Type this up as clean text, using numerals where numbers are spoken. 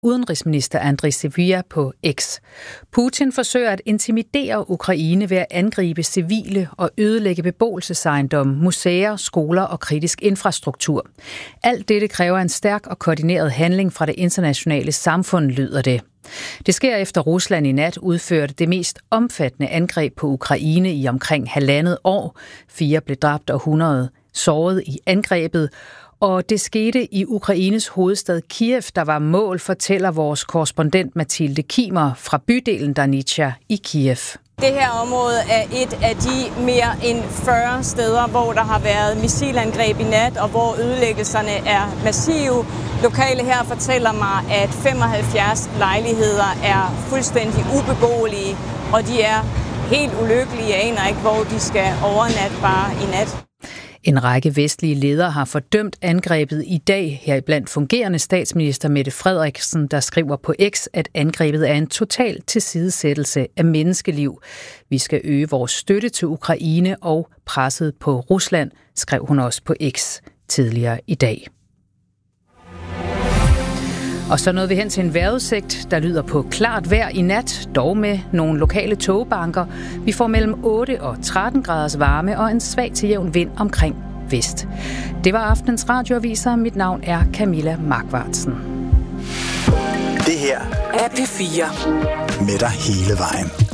udenrigsminister Andriy Sybiha på X. Putin forsøger at intimidere Ukraine ved at angribe civile og ødelægge beboelsesejendomme, museer, skoler og kritisk infrastruktur. Alt dette kræver en stærk og koordineret handling fra det internationale samfund, lyder det. Det sker efter Rusland i nat udførte det mest omfattende angreb på Ukraine i omkring 1,5 år. 4 blev dræbt og 100 såret i angrebet. Og det skete i Ukraines hovedstad Kiev, der var mål, fortæller vores korrespondent Mathilde Kimer fra bydelen Darnitsa i Kiev. Det her område er et af de mere end 40 steder, hvor der har været missilangreb i nat, og hvor ødelæggelserne er massive. Lokale her fortæller mig, at 75 lejligheder er fuldstændig ubeboelige, og de er helt ulykkelige. Jeg aner ikke, hvor de skal overnatte bare i nat. En række vestlige ledere har fordømt angrebet i dag, heriblandt fungerende statsminister Mette Frederiksen, der skriver på X, at angrebet er en total tilsidesættelse af menneskeliv. Vi skal øge vores støtte til Ukraine og presset på Rusland, skrev hun også på X tidligere i dag. Og så nåede vi hen til en vejrudsigt, der lyder på klart vejr i nat, dog med nogle lokale tågebanker. Vi får mellem 8 og 13 graders varme og en svag til jævn vind omkring vest. Det var aftenens radioaviser. Mit navn er Camilla Markvartsen. Det her er P4 med dig hele vejen.